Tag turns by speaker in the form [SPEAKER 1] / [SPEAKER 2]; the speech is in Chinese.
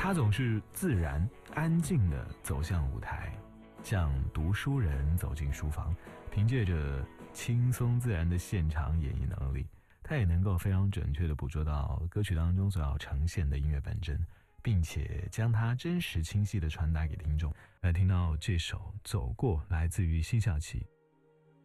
[SPEAKER 1] 他总是自然安静地走向舞台，像读书人走进书房，凭借着轻松自然的现场演绎能力，他也能够非常准确地捕捉到歌曲当中所要呈现的音乐本真，并且将它真实清晰地传达给听众。来听到这首《走过》，来自于辛晓琪。